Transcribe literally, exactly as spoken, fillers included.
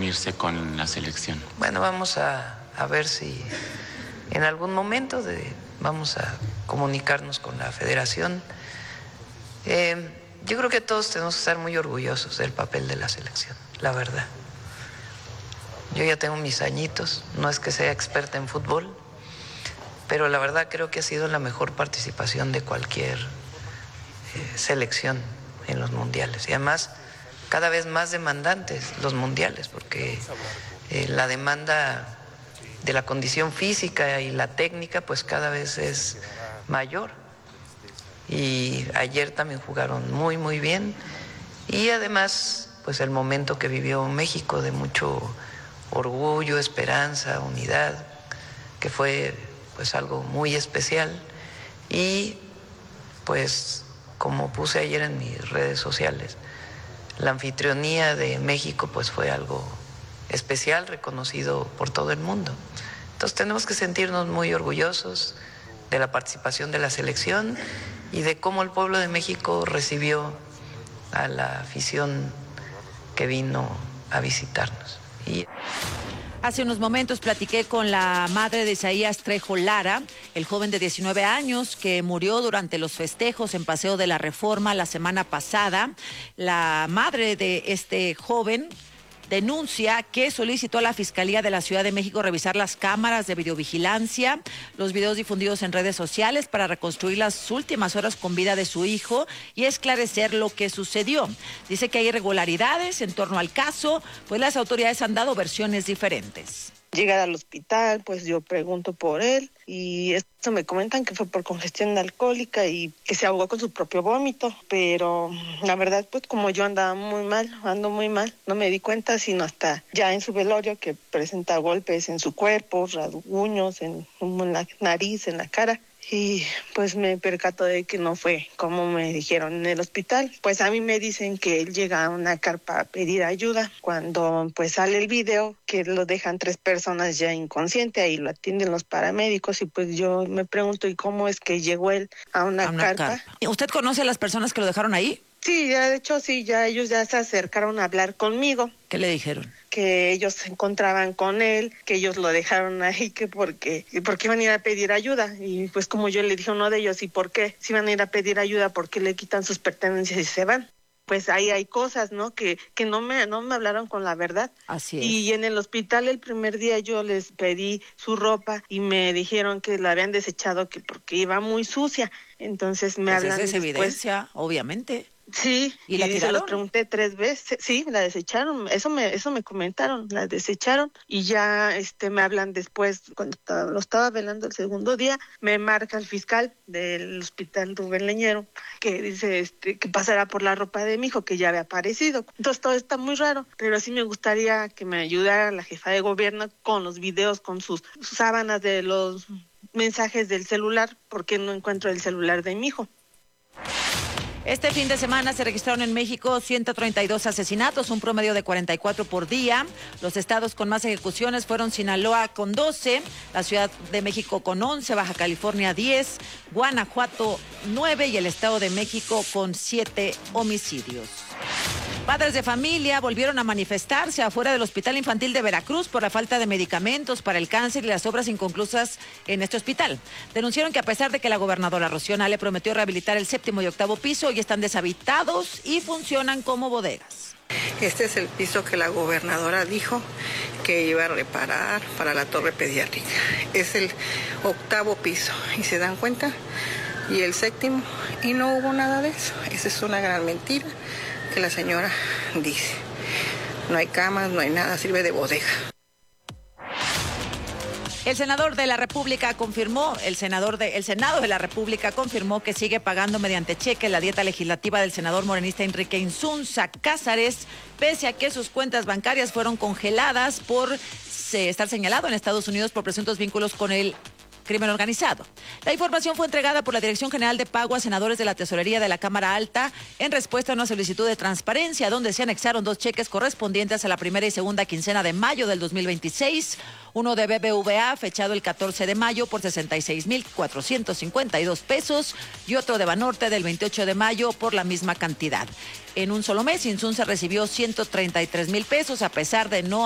reunirse con la selección? Bueno, vamos a, a ver si en algún momento de, vamos a comunicarnos con la federación. Eh, yo creo que todos tenemos que estar muy orgullosos del papel de la selección, la verdad. Yo ya tengo mis añitos, no es que sea experta en fútbol, pero la verdad creo que ha sido la mejor participación de cualquier eh, selección en los mundiales. Y además, cada vez más demandantes los mundiales, porque eh, la demanda de la condición física y la técnica, pues cada vez es mayor. Y ayer también jugaron muy, muy bien. Y además, pues el momento que vivió México de mucho orgullo, esperanza, unidad, que fue pues algo muy especial. Y pues como puse ayer en mis redes sociales, la anfitrionía de México pues fue algo especial, reconocido por todo el mundo. Entonces tenemos que sentirnos muy orgullosos de la participación de la selección y de cómo el pueblo de México recibió a la afición que vino a visitarnos. Y... Hace unos momentos platiqué con la madre de Isaías Trejo Lara, el joven de diecinueve años que murió durante los festejos en Paseo de la Reforma la semana pasada. La madre de este joven denuncia que solicitó a la Fiscalía de la Ciudad de México revisar las cámaras de videovigilancia, los videos difundidos en redes sociales para reconstruir las últimas horas con vida de su hijo y esclarecer lo que sucedió. Dice que hay irregularidades en torno al caso, pues las autoridades han dado versiones diferentes. Llegar al hospital, pues yo pregunto por él y esto me comentan que fue por congestión alcohólica y que se ahogó con su propio vómito, pero la verdad pues como yo andaba muy mal, ando muy mal, no me di cuenta sino hasta ya en su velorio que presenta golpes en su cuerpo, rasguños en, en la nariz, en la cara. Y pues me percato de que no fue como me dijeron en el hospital. Pues a mí me dicen que él llega a una carpa a pedir ayuda. Cuando pues sale el video que lo dejan tres personas ya inconsciente, ahí lo atienden los paramédicos y pues yo me pregunto, ¿y cómo es que llegó él a una, a una carpa? carpa? ¿Usted conoce a las personas que lo dejaron ahí? Sí, ya, de hecho sí, ya ellos ya se acercaron a hablar conmigo. ¿Qué le dijeron? Que ellos se encontraban con él, que ellos lo dejaron ahí, que porque, porque iban a ir a pedir ayuda. Y pues como yo le dije a uno de ellos, ¿y por qué? Si van a ir a pedir ayuda, ¿por qué le quitan sus pertenencias y se van? Pues ahí hay cosas, ¿no? Que, que no me, no me hablaron con la verdad. Así es. Y en el hospital el primer día yo les pedí su ropa y me dijeron que la habían desechado que porque iba muy sucia. Entonces me pues hablan esa es después. Evidencia, obviamente. Sí, y, la y se los pregunté tres veces, sí, la desecharon, eso me eso me comentaron, la desecharon y ya este me hablan después, cuando estaba, lo estaba velando el segundo día, me marca el fiscal del hospital Rubén Leñero, que dice este que pasará por la ropa de mi hijo, que ya había aparecido. Entonces todo está muy raro, pero sí me gustaría que me ayudara la jefa de gobierno con los videos, con sus, sus sábanas de los mensajes del celular, porque no encuentro el celular de mi hijo. Este fin de semana se registraron en México ciento treinta y dos asesinatos, un promedio de cuarenta y cuatro por día. Los estados con más ejecuciones fueron Sinaloa con doce, la Ciudad de México con once, Baja California diez, Guanajuato nueve y el Estado de México con siete homicidios. Padres de familia volvieron a manifestarse afuera del Hospital Infantil de Veracruz por la falta de medicamentos para el cáncer y las obras inconclusas en este hospital. Denunciaron que a pesar de que la gobernadora Rocío Nale prometió rehabilitar el séptimo y octavo piso, hoy están deshabitados y funcionan como bodegas. Este es el piso que la gobernadora dijo que iba a reparar para la torre pediátrica. Es el octavo piso y se dan cuenta, y el séptimo, y no hubo nada de eso. Esa es una gran mentira que la señora dice. No hay camas, no hay nada, sirve de bodega. El senador de la República confirmó, el senador de, el Senado de la República confirmó que sigue pagando mediante cheque la dieta legislativa del senador morenista Enrique Insunza Cázares, pese a que sus cuentas bancarias fueron congeladas por eh, estar señalado en Estados Unidos por presuntos vínculos con el crimen organizado. La información fue entregada por la Dirección General de Pago a senadores de la Tesorería de la Cámara Alta en respuesta a una solicitud de transparencia donde se anexaron dos cheques correspondientes a la primera y segunda quincena de mayo del dos mil veintiséis, uno de B B V A fechado el catorce de mayo por sesenta y seis mil cuatrocientos cincuenta y dos pesos y otro de Banorte del veintiocho de mayo por la misma cantidad. En un solo mes, Insunza recibió ciento treinta y tres mil pesos a pesar de no